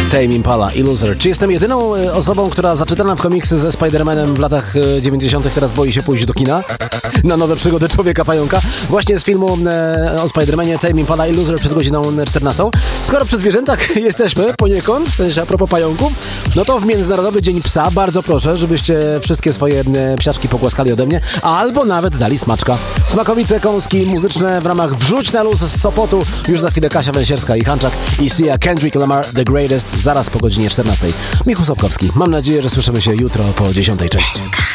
Tame Impala i Loser. Czy jestem jedyną osobą, która zaczytana w komiksy ze Spider-Manem w latach 90. teraz boi się pójść do kina? Na nowe przygody Człowieka Pająka? Właśnie z filmu o Spider-Manie Tame Impala i Loser przed godziną 14. Skoro przy zwierzętach jesteśmy poniekąd, w sensie a propos pająków, no to w Międzynarodowy Dzień Psa bardzo proszę, żebyście wszystkie swoje psiaczki pogłaskali ode mnie, albo nawet dali smaczka. Smakowite kąski muzyczne w ramach Wrzuć na luz z Sopotu. Już za chwilę Kasia Węsierska i Hanczak i Sia Kendrick Lamar The Greatest zaraz po godzinie 14. Michał Sobkowski. Mam nadzieję, że słyszymy się jutro po 10. Cześć.